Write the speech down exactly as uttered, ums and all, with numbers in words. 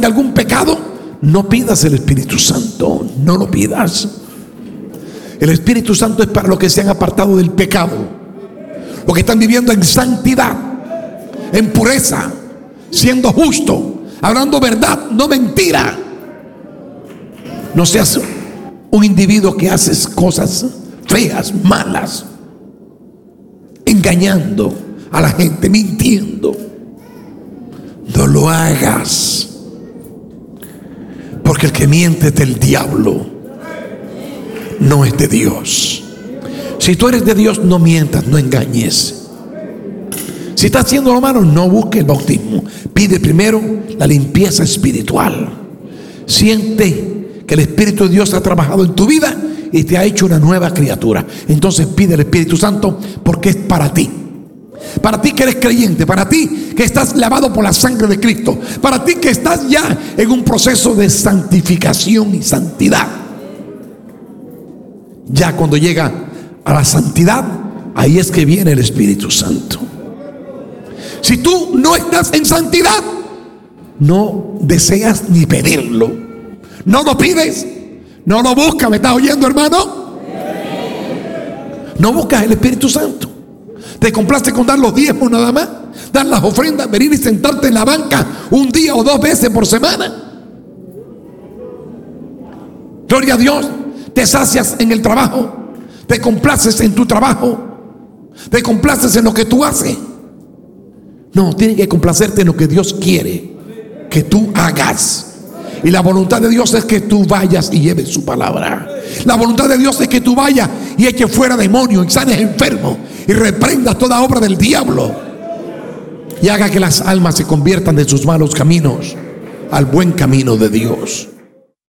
algún pecado, no pidas el Espíritu Santo, no lo pidas. El Espíritu Santo es para los que se han apartado del pecado, los que están viviendo en santidad, en pureza, siendo justo, hablando verdad, no mentira. No seas un individuo que haces cosas feas, malas, engañando a la gente, mintiendo. No lo hagas, porque el que miente es del diablo, no es de Dios. Si tú eres de Dios, no mientas, no engañes. Si estás haciendo lo malo, no busques el bautismo. Pide primero la limpieza espiritual. Siente que el Espíritu de Dios ha trabajado en tu vida y te ha hecho una nueva criatura. Entonces pide el Espíritu Santo, porque es para ti. Para ti que eres creyente, para ti que estás lavado por la sangre de Cristo, para ti que estás ya en un proceso de santificación y santidad. Ya cuando llega a la santidad, ahí es que viene el Espíritu Santo. Si tú no estás en santidad, no deseas ni pedirlo, no lo pides, no lo buscas. ¿Me estás oyendo, hermano? No buscas el Espíritu Santo. Te complace con dar los diezmos nada más, dar las ofrendas, venir y sentarte en la banca un día o dos veces por semana. Gloria a Dios. Te sacias en el trabajo, te complaces en tu trabajo, te complaces en lo que tú haces. No, tienes que complacerte en lo que Dios quiere que tú hagas. Y la voluntad de Dios es que tú vayas y lleves su palabra. La voluntad de Dios es que tú vayas y eches fuera demonios y sanes enfermos y reprendas toda obra del diablo, y haga que las almas se conviertan de sus malos caminos al buen camino de Dios.